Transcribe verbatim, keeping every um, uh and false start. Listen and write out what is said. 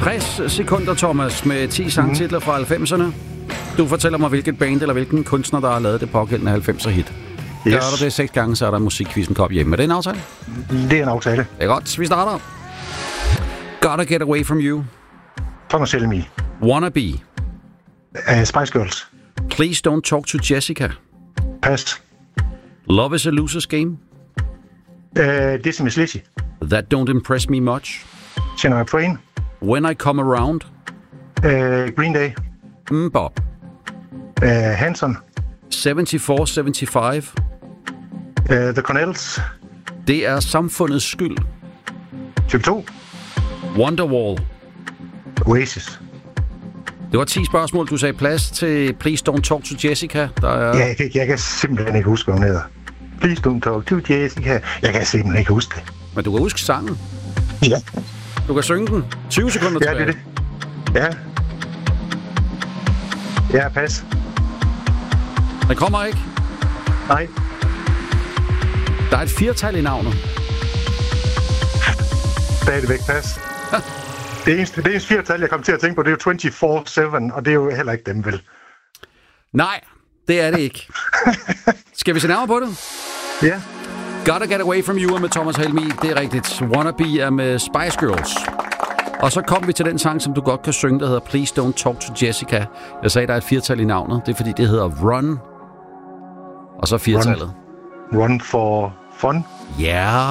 tres sekunder, Thomas, med ti sangtitler fra halvfemserne. Du fortæller mig, hvilket band eller hvilken kunstner, der har lavet det pågældende halvfemser-hit. Yes. Gør du det seks gange, så er der musikkvisten kop hjemme. Er det en aftale? Det er en aftale. Det er godt. Vi starter. Gotta Get Away From You. Thomas Helmig. Wannabe. Uh, Spice Girls. Please Don't Talk to Jessica. Pas. Love is a Loser's Game. Uh, Dizzy Miss Lizzy. That Don't Impress Me Much. Shania Twain. When I Come Around. Uh, Green Day. Mm, Bob. Uh, Hanson. syvoghalvfjerds syvoghalvfems. Uh, The Cornells. Det er samfundets skyld. Type to. Wonderwall. Oasis. Det var ti spørgsmål. Du sagde plads til Please Don't Talk to Jessica. Der er... Ja, jeg, kan, jeg kan simpelthen ikke huske, hvad hun hedder. Please Don't Talk to Jessica. Jeg kan simpelthen ikke huske det. Men du kan huske sangen. Ja. Du kan synge den. tyve sekunder tilbage. Ja, det er det. Ja. Ja, pas. Den kommer ikke. Nej. Der er et firtal i navnet. Stadigvæk pas. Det eneste, det eneste firtal, jeg kom til at tænke på, det er jo toogtyve syv, og det er jo heller ikke dem, vel? Nej, det er det ikke. Skal vi se nærmere på det? Ja. Gotta Get Away From You er med Thomas Helmig. Det er rigtigt. Wannabe er med Spice Girls. Og så kom vi til den sang, som du godt kan synge, der hedder Please Don't Talk to Jessica. Jeg sagde, der er et firtal i navnet. Det er fordi, det hedder Run. Og så firtallet. Run, Run for Fun. Ja. Yeah.